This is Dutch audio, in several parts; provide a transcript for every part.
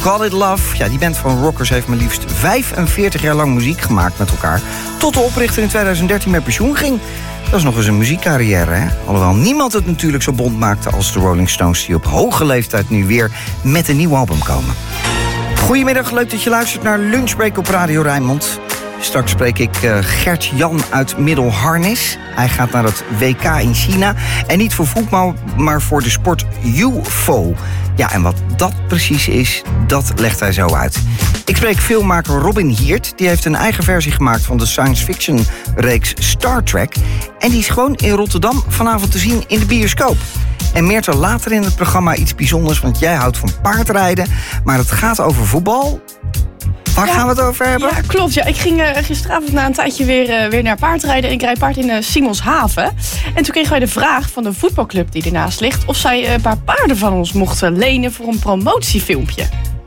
Call It Love. Ja, die band van rockers heeft maar liefst 45 jaar lang muziek gemaakt met elkaar. Tot de oprichter in 2013 met pensioen ging. Dat is nog eens een muziekcarrière, hè? Alhoewel niemand het natuurlijk zo bont maakte als de Rolling Stones, die op hoge leeftijd nu weer met een nieuw album komen. Goedemiddag, leuk dat je luistert naar Lunchbreak op Radio Rijnmond. Straks spreek ik Gert-Jan uit Middelharnis. Hij gaat naar het WK in China. En niet voor voetbal, maar voor de sport UFO. Ja, en wat dat precies is, dat legt hij zo uit. Ik spreek filmmaker Robin Hiert. Die heeft een eigen versie gemaakt van de science fiction reeks Star Trek. En die is gewoon in Rotterdam vanavond te zien in de bioscoop. En Meerte, later in het programma iets bijzonders, want jij houdt van paardrijden. Maar het gaat over voetbal. Waar gaan we het over hebben? Ja, klopt. Ja. Ik ging gisteravond na een tijdje weer naar paardrijden. Ik rijd paard in Simonshaven. En toen kregen wij de vraag van de voetbalclub die ernaast ligt of zij een paar paarden van ons mochten lenen voor een promotiefilmpje.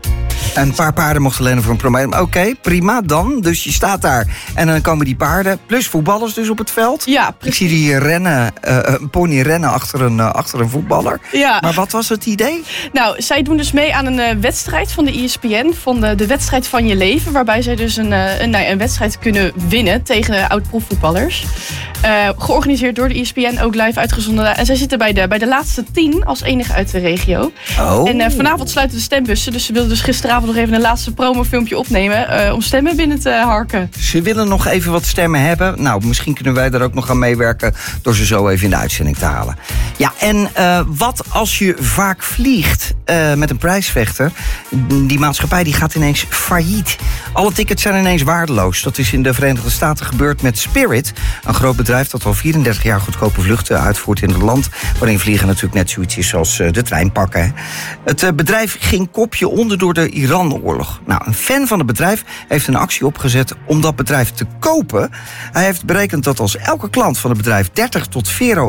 Een paar paarden mochten lenen voor een promotie. Oké, prima dan. Dus je staat daar en dan komen die paarden, plus voetballers dus op het veld. Ja, precies. Ik zie die rennen, een pony rennen achter een voetballer. Ja. Maar wat was het idee? Nou, zij doen dus mee aan een wedstrijd van de ESPN, van de wedstrijd van je leven, waarbij zij dus een wedstrijd kunnen winnen tegen oud-profvoetballers. Georganiseerd door de ESPN, ook live uitgezonden. En zij zitten bij de laatste 10 als enige uit de regio. Oh. En vanavond sluiten de stembussen, dus ze wilden dus gisteravond nog even een laatste promofilmpje opnemen om stemmen binnen te harken. Ze willen nog even wat stemmen hebben. Nou, misschien kunnen wij daar ook nog aan meewerken door ze zo even in de uitzending te halen. Ja, en wat als je vaak vliegt met een prijsvechter? Die maatschappij die gaat ineens failliet. Alle tickets zijn ineens waardeloos. Dat is in de Verenigde Staten gebeurd met Spirit. Een groot bedrijf dat al 34 jaar goedkope vluchten uitvoert in het land. Waarin vliegen natuurlijk net zoiets is als de trein pakken. Het bedrijf ging kopje onder door de Iran-oorlog. Nou, een fan van het bedrijf heeft een actie opgezet om dat bedrijf te kopen. Hij heeft berekend dat als elke klant van het bedrijf 30 tot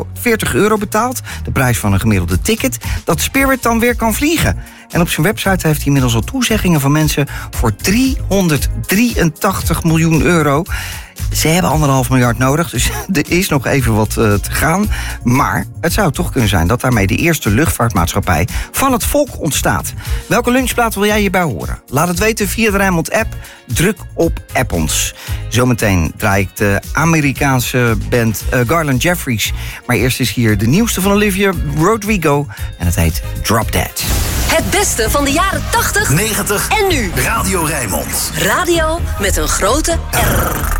40 euro betaalt, de prijs van een gemiddelde ticket, dat Spirit dan weer kan vliegen. En op zijn website heeft hij inmiddels al toezeggingen van mensen voor 383 miljoen euro. Ze hebben 1,5 miljard nodig, dus er is nog even wat te gaan. Maar het zou toch kunnen zijn dat daarmee de eerste luchtvaartmaatschappij van het volk ontstaat. Welke lunchplaat wil jij hierbij horen? Laat het weten via de Rijnmond-app. Druk op App ons. Zometeen draai ik de Amerikaanse band Garland Jeffries. Maar eerst is hier de nieuwste van Olivia Rodrigo. En het heet Drop Dead. Het beste van de jaren 80, 90 en nu. Radio Rijnmond. Radio met een grote R.